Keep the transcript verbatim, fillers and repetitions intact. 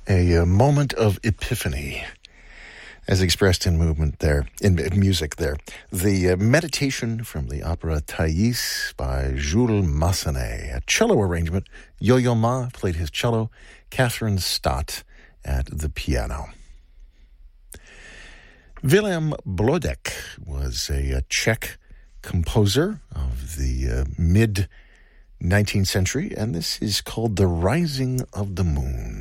A, a moment of epiphany, as expressed in movement there, in, in music there. The uh, meditation from the opera Thais by Jules Massenet, a cello arrangement. Yo-Yo Ma played his cello, Catherine Stott at the piano. Willem Blodek was a, a Czech composer of the uh, mid-nineteenth century, and this is called The Rising of the Moon.